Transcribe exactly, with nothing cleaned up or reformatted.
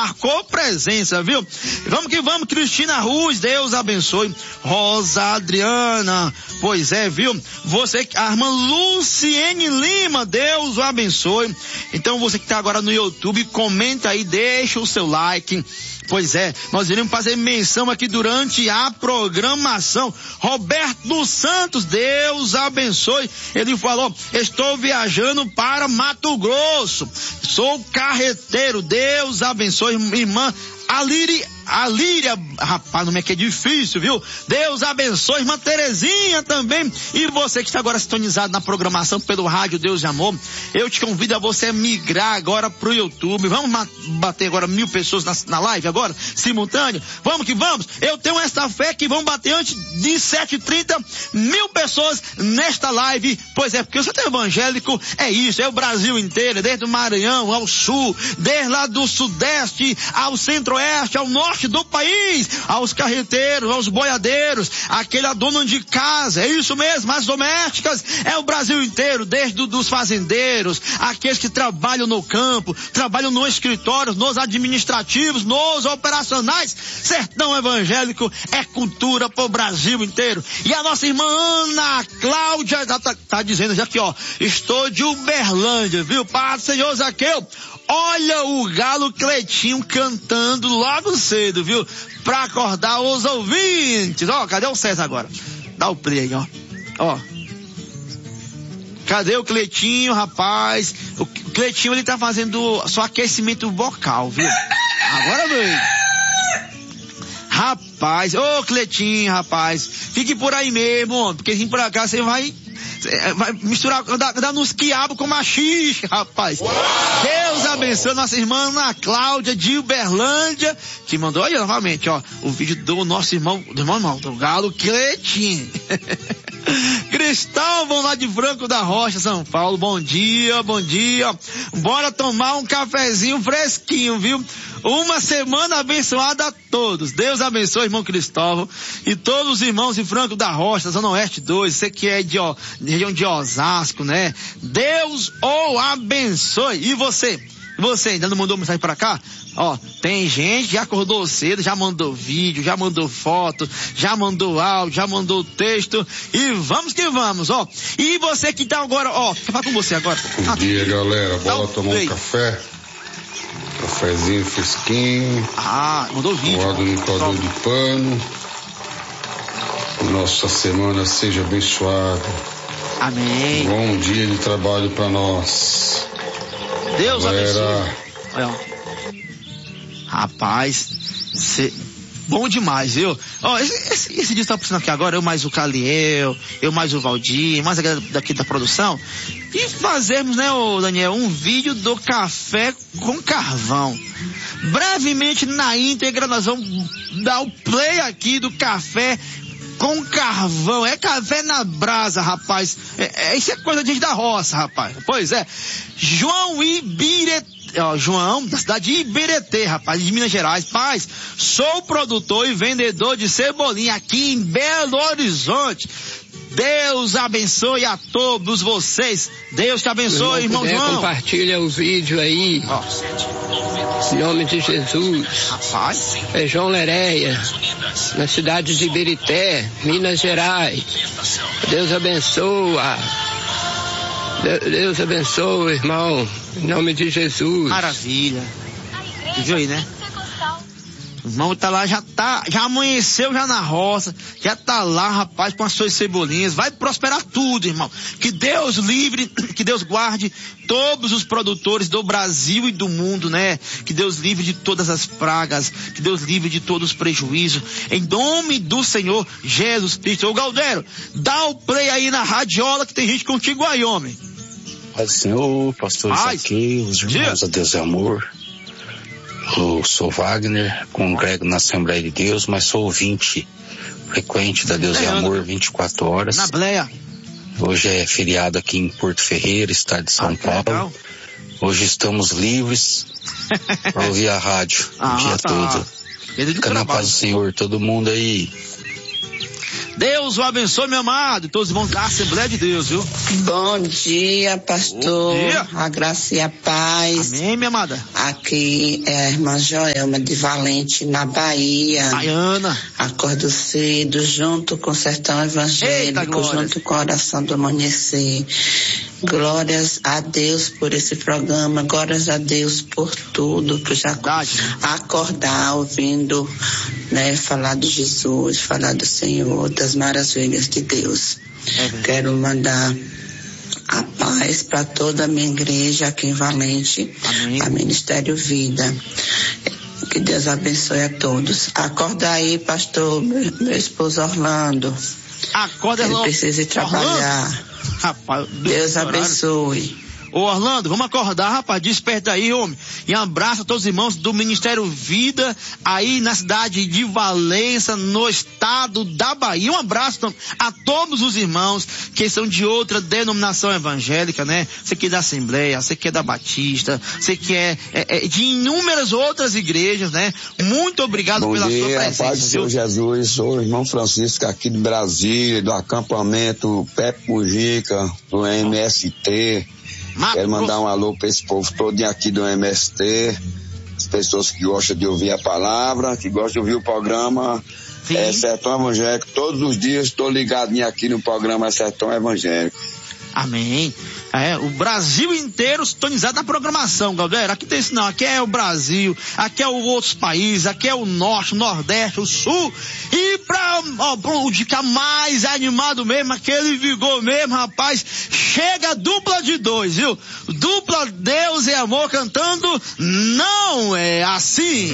marcou presença, viu? Vamos que vamos, Cristina Ruz, Deus abençoe. Rosa Adriana, pois é, viu? Você, a irmã Luciene Lima, Deus o abençoe. Então você que está agora no YouTube, comenta aí, deixa o seu like. Pois é, nós iremos fazer menção aqui durante a programação. Roberto dos Santos, Deus abençoe. Ele falou, estou viajando para Mato Grosso, sou carreteiro, Deus abençoe. Irmã Alíria, Alíria, rapaz, o nome aqui é difícil, viu? Deus abençoe, irmã Terezinha também. E você que está agora sintonizado na programação pelo rádio Deus de Amor, eu te convido a você migrar agora pro YouTube. Vamos bater agora mil pessoas na, na live agora, simultâneo? Vamos que vamos. Eu tenho esta fé que vão bater antes de sete e trinta mil pessoas nesta live. Pois é, porque o centro evangélico é isso, é o Brasil inteiro, desde o Maranhão ao sul, desde lá do sudeste ao centro-oeste, ao norte do país, aos carreteiros, aos boiadeiros, aquele dono de casa, é isso mesmo, as domésticas, é o Brasil inteiro, desde do, dos fazendeiros, aqueles que trabalham no campo, trabalham no escritório, nos administrativos, nos operacionais. Sertão evangélico é cultura pro Brasil inteiro. E a nossa irmã Ana Cláudia tá, tá, tá dizendo já aqui, ó, estou de Uberlândia, viu? Pai do Senhor Zaqueu, olha o galo Cleitinho cantando logo cedo, viu? Pra acordar os ouvintes. Ó, cadê o César agora? Dá o play aí, ó. Ó. Cadê o Cleitinho, rapaz? O Cleitinho, ele tá fazendo só aquecimento vocal, viu? Agora veio. Rapaz, ô Cleitinho, rapaz, fique por aí mesmo, porque assim por cá você vai... vai misturar, andar, andar nos quiabos com machixe, rapaz. Uau! Deus abençoe nossa irmã Ana Cláudia de Uberlândia, que mandou aí novamente, ó, o vídeo do nosso irmão, do irmão, irmão do galo Cleitinho. Cristóvão lá de Franco da Rocha, São Paulo, bom dia, bom dia. Bora tomar um cafezinho fresquinho, viu? Uma semana abençoada a todos. Deus abençoe, irmão Cristóvão, e todos os irmãos de Franco da Rocha, Zona Oeste dois, você que é de, ó, de região de Osasco, né? Deus o abençoe. E você? Você ainda não mandou mensagem pra cá? Ó, tem gente que já acordou cedo, já mandou vídeo, já mandou foto, já mandou áudio, já mandou texto, e vamos que vamos, ó. E você que tá agora, ó, quer falar com você agora? Bom ah, dia, galera, bora tomar play. um café, cafezinho fresquinho. Ah, mandou vídeo. Um água limpador de pano. Nossa semana seja abençoada. Amém. Bom dia de trabalho pra nós. Deus galera. Abençoe. Olha, ó. Rapaz, cê... bom demais, viu? Ó, esse, esse, esse dia tá passando aqui agora, eu mais o Caliel, eu mais o Valdir, mais a galera daqui da produção, e fazermos, né, ô Daniel, um vídeo do café com carvão. Brevemente na íntegra nós vamos dar o play aqui do café com carvão. É café na brasa, rapaz. É, é, isso é coisa de gente da roça, rapaz. Pois é. João Ibirete, ó, João, da cidade de Iberetê, rapaz, de Minas Gerais. Paz, sou produtor e vendedor de cebolinha aqui em Belo Horizonte. Deus abençoe a todos vocês. Deus te abençoe, irmão, irmão João. Compartilha o vídeo aí. Ó. Em nome de Jesus. Rapaz. É João Leréia, na cidade de Iberité, Minas Gerais. Deus abençoa. Deus abençoe, irmão. Em nome de Jesus. Maravilha. Viu aí, né? O irmão tá lá, já tá, já amanheceu já na roça, já tá lá, rapaz, com as suas cebolinhas. Vai prosperar tudo, irmão. Que Deus livre, que Deus guarde todos os produtores do Brasil e do mundo, né? Que Deus livre de todas as pragas, que Deus livre de todos os prejuízos. Em nome do Senhor Jesus Cristo. Ô Galdero, dá o play aí na radiola que tem gente contigo aí, homem. Paz do Senhor, pastor Zaqueu, os irmãos a Deus é amor. Eu sou Wagner, congrego na Assembleia de Deus, mas sou ouvinte frequente da Deus é Amor vinte e quatro horas. Na Bleia. Hoje é feriado aqui em Porto Ferreira, estado de São ah, Paulo. Legal. Hoje estamos livres para ouvir a rádio ah, o dia tá. todo. Fica na paz do Senhor, todo mundo aí. Deus o abençoe, meu amado, e todos os irmãos da Assembleia de Deus, viu? Bom dia, pastor. Bom dia. A graça e a paz. Amém, minha amada. Aqui é a irmã Joelma de Valente, na Bahia. Baiana. Acordo cedo, junto com o Sertão Evangélico, junto com a Oração do Amanhecer. Glórias a Deus por esse programa, glórias a Deus por tudo, por já acordar ouvindo, né, falar de Jesus, falar do Senhor, das maravilhas de Deus. É. Quero mandar a paz para toda a minha igreja aqui em Valente, Amém. A Ministério Vida. Que Deus abençoe a todos. Acorda aí, pastor, meu, meu esposo Orlando. Acorda, Ele precisa ir trabalhar. Orlando. Rapaz, Deus abençoe. Ô Orlando, vamos acordar, rapaz, desperta aí, homem. E um abraço a todos os irmãos do Ministério Vida, aí na cidade de Valença, no estado da Bahia. Um abraço a todos os irmãos que são de outra denominação evangélica, né? Você que é da Assembleia, você que é da Batista, você que é, é, é de inúmeras outras igrejas, né? Muito obrigado Bom pela dia, sua presença. Paz do Senhor Jesus, sou o irmão Francisco aqui de Brasília, do acampamento Pepe Mujica, do M S T. Quero mandar um alô para esse povo todo aqui do M S T, as pessoas que gostam de ouvir a palavra, que gostam de ouvir o programa é, Sertão Evangélico. Todos os dias estou ligadinho aqui no programa Sertão Evangélico. Amém. É, o Brasil inteiro sintonizado na programação, galera. Aqui tem isso não, aqui é o Brasil, aqui é o outros países, aqui é o norte, o nordeste, o sul. E pra, ó, pra o ficar mais animado mesmo, aquele vigor mesmo, rapaz, chega dupla de dois, viu? Dupla Deus e Amor cantando Não É Assim.